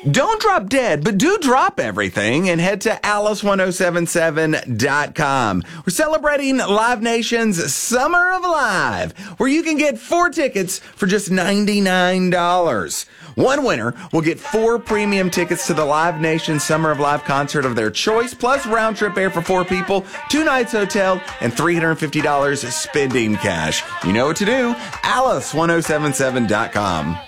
Don't drop dead, but do drop everything and head to alice1077.com. We're celebrating Live Nation's Summer of Live, where you can get 4 tickets for just $99. One winner will get 4 premium tickets to the Live Nation Summer of Live concert of their choice, plus round trip air for 4 people, 2 nights hotel, and $350 spending cash. You know what to do. alice1077.com.